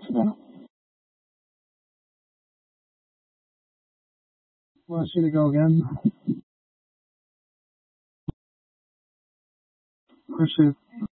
accident. Want to see it go again? Appreciate